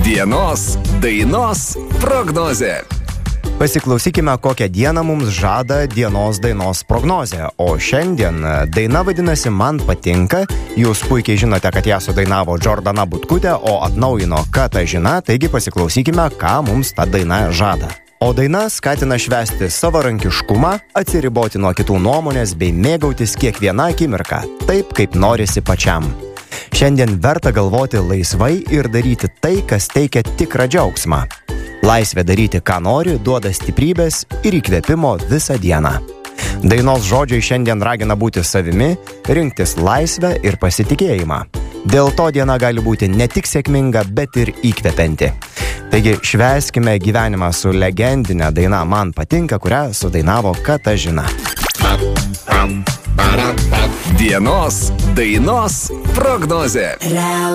Dienos dainos prognozė. Pasiklausykime, kokią dieną mums žada dienos dainos prognozė. O šiandien daina vadinasi Man patinka. Jūs puikiai žinote, kad ją sudainavo Džordana Butkutė, o atnaujino Katažina, taigi pasiklausykime, ką mums ta daina žada. O daina skatina švęsti savarankiškumą, atsiriboti nuo kitų nuomonės bei mėgautis kiekvieną akimirką, taip kaip norisi pačiam. Šiandien verta galvoti laisvai ir daryti tai, kas teikia tikrą džiaugsmą. Laisvė daryti, ką nori, duoda stiprybės ir įkvėpimo visą dieną. Dainos žodžiai šiandien ragina būti savimi, rinktis laisvę ir pasitikėjimą. Dėl to diena gali būti ne tik sėkminga, bet ir įkvepianti. Taigi švęskime gyvenimą su legendinė daina Man patinka, kurią sudainavo Katažina. Dienos dainos prognozė.